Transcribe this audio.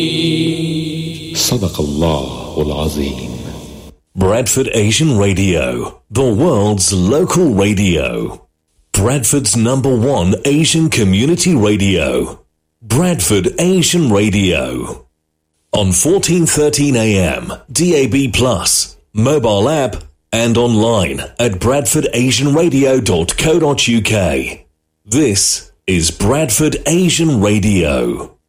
صدق الله العظيم. Bradford Asian Radio, the world's local radio. Bradford's #1 Asian community radio. Bradford Asian Radio. On 1413 AM, DAB+, mobile app, and online at bradfordasianradio.co.uk. This is Bradford Asian Radio.